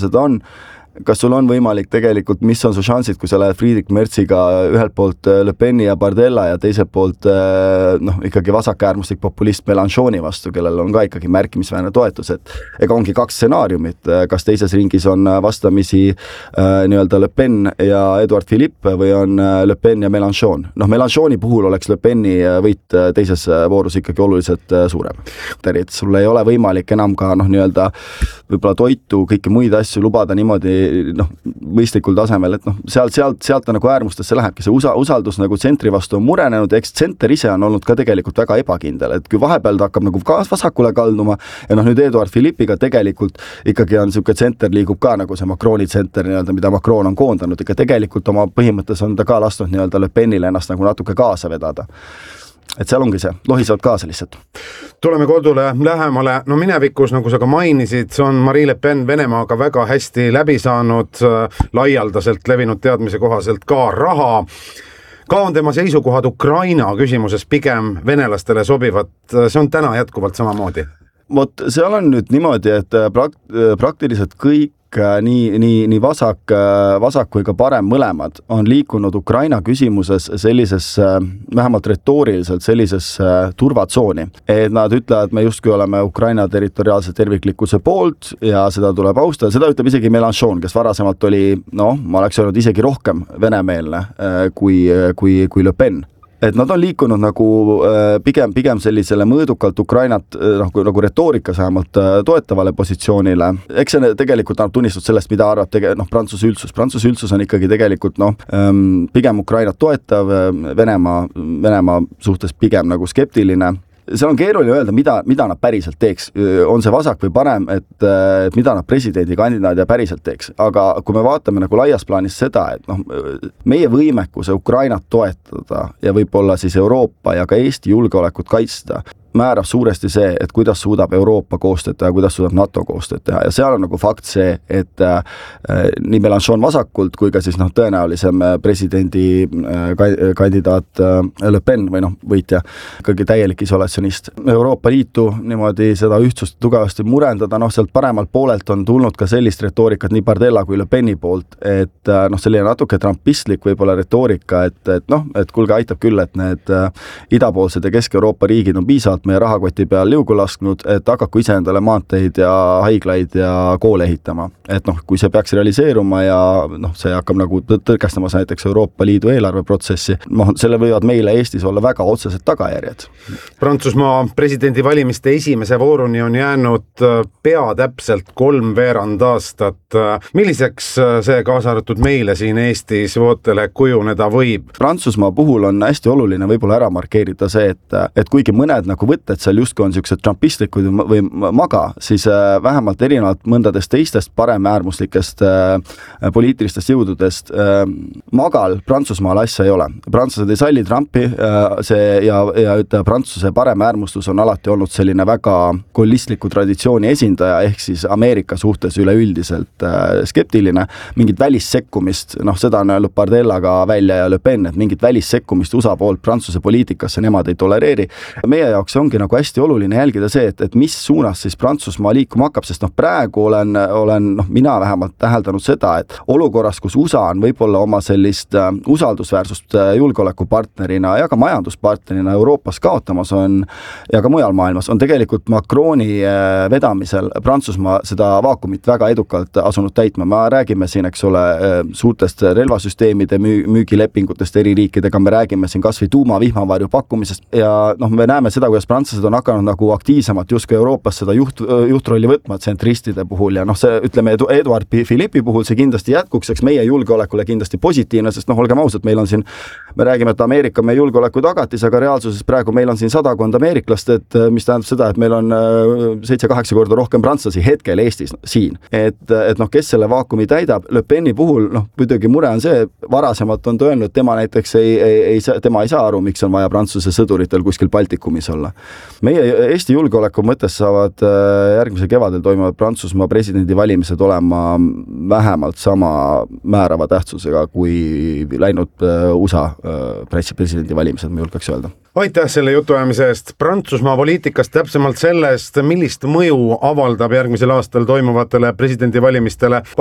seda on. Kas sul on võimalik tegelikult, mis on su šansid, kui sa lähed Friedrich Merziga ühelt poolt Le Peni ja Bardella ja teiselt poolt ikkagi vasakäärmuslik populist Mélenchoni vastu, kellel on ka ikkagi märkimisväärne toetus, et ega ongi 2 stsenaariumit, kas teises ringis on vastamisi nii-öelda Le Pen ja Edouard Philippe või on Le Pen ja Mélenchon. Mélenchoni puhul oleks Le Peni võit teises voorus ikkagi oluliselt suurem. Et sul ei ole võimalik enam ka nii-öelda võib-olla toitu, kõiki muid asju lubada niimoodi mõistlikul tasemel, et sealt nagu äärmustesse lähebki. See usaldus nagu tsentri vastu on murenenud, eks tsenter ise on olnud ka tegelikult väga ebakindel, et kui vahepeal ta hakkab nagu vasakule kalduma ja nüüd Edouard Philippiga tegelikult ikkagi on niisugune tsenter liigub ka nagu see Macroni tsenter, mida Macron on koondanud, ega tegelikult oma põhimõttes on ta ka lasknud nii-öelda Le Penile ennast nagu natuke kaasa vedada. Et seal ongi see, lohisevad kaasa lihtsalt. Tuleme kodule lähemale. Minevikus, nagu sa ka mainisid, on Marine Le Pen Venemaaga väga hästi läbi saanud, laialdaselt levinud teadmise kohaselt ka raha. Ka on tema seisukohad Ukraina küsimuses pigem venelastele sobivad. See on täna jätkuvalt samamoodi. Seal on nüüd niimoodi, et praktiliselt kõik nii vasak kui ka parem mõlemad on liikunud Ukraina küsimuses sellises, vähemalt retooriliselt sellises turvatsooni. Et nad ütlevad, et me justkui oleme Ukraina territoriaalse terviklikkuse poolt ja seda tuleb austada. Seda ütleb isegi Mélenchon, kes varasemalt oli, ma oleks öelnud isegi rohkem venemeelne kui Le Pen. Et nad on liikunud nagu pigem sellisele mõõdukalt Ukrainat nagu retoorikas vähemalt toetavale positsioonile. Eks see tegelikult annab tunnistus sellest, mida arvab Prantsuse üldsus. Prantsuse üldsus on ikkagi tegelikult pigem Ukrainat toetav, Venemaa suhtes pigem nagu skeptiline. Seal on keeruline öelda, mida nad päriselt teeks. On see vasak või parem, et mida nad presidendikandidaadid päriselt teeks. Aga kui me vaatame nagu laias plaanis seda, et meie võimekuse Ukrainat toetada ja võib-olla siis Euroopa ja ka Eesti julgeolekut kaitsta, määrab suuresti see, et kuidas suudab Euroopa koostööd teha, kuidas suudab NATO koostööd teha. Ja seal on nagu fakt see, et nii Mélenchon vasakult kui ka siis tõenäolisem presidendi kandidaat Le Pen või võitja, ikkagi täielik isolatsionist. Euroopa Liitu niimoodi seda ühtsust tugevasti murendada, sealt paremalt poolelt on tulnud ka sellist retoorikat nii Bardella kui Le Peni poolt, et selline natuke trumpistlik võib-olla retoorika, et kuulge aitab küll, et need idapoolsed ja Kesk-Euroopa riigid on piisavalt meie rahakoti peal liugu lasknud, et hakaku ise endale maanteid ja haiglaid ja koole ehitama. Et kui see peaks realiseeruma ja see hakkab nagu tõrkestamas näiteks Euroopa Liidu eelarveprotsessi, selle võivad meile Eestis olla väga otsesed tagajärjed. Prantsusmaa presidendivalimiste esimese vooruni on jäänud pea täpselt 3 veerand aastat. Milliseks see kaasa arvatud meile siin Eestis vootele kujuneda võib? Prantsusmaa puhul on hästi oluline võib-olla ära markeerida see, et kuigi mõned nagu võtted seal justkui on sellised trumpistlikud või maga, siis vähemalt erinevalt mõndadest teistest paremäärmuslikest poliitilistest jõududest magal Prantsusmaal asja ei ole. Prantslased ei salli Trumpi ja Prantsuse paremäärmustus on alati olnud selline väga kollistliku traditsiooni esindaja, ehk siis Ameerika suhtes üleüldiselt skeptiline. Mingit välissekkumist, seda on öelnud Bardellaga välja ja Le Pen, et mingit välissekkumist USA poolt Prantsuse poliitikasse nemad ei tolereeri. Meie jaoks ongi nagu hästi oluline jälgida see, et mis suunas siis Prantsusmaa liikuma hakkab, sest praegu olen mina vähemalt täheldanud seda, et olukorras, kus USA on võib-olla oma sellist usaldusväärsust julgeolekupartnerina ja ka majanduspartnerina Euroopas kaotamas on ja ka mujal maailmas, on tegelikult Macroni vedamisel Prantsusmaa seda vaakumit väga edukalt asunud täitma. Me räägime siin, eks ole, suurtest relvasüsteemide müügilepingutest eri riikidega, me räägime siin kas või tuumavihmavarju pakkumisest ja me näeme seda, kuidas prantslased on hakanud nagu aktiivsemalt justkui Euroopas seda juhtrolli võtma tsentristide puhul ja see, ütleme, Edouard Philippi puhul see kindlasti jätkuks, eks meie julgeolekule kindlasti positiivne, sest olgem ausad, meil on siin, me räägime, et Ameerika meie julgeoleku tagatis, aga reaalsuses praegu meil on siin 100 ameeriklast, et mis tähendab seda, et meil on 7-8 korda rohkem prantslasi hetkel Eestis siin. Et kes selle vaakumi täidab, Le Peni puhul, muidugi mure on see, varasemalt on ta öelnud, tema näiteks tema ei saa aru, miks on vaja Prantsuse sõduritel kuskil Baltikumis olla. Meie Eesti julgeoleku mõttes saavad järgmise kevadel toimuvad Prantsusmaa presidendivalimised olema vähemalt sama määrava tähtsusega kui läinud USA presidendivalimised, ma julgeks öelda. Aitäh selle jutuajamise eest. Prantsusmaa poliitikast, täpsemalt sellest, millist mõju avaldab järgmisel aastal toimuvatele presidendivalimistele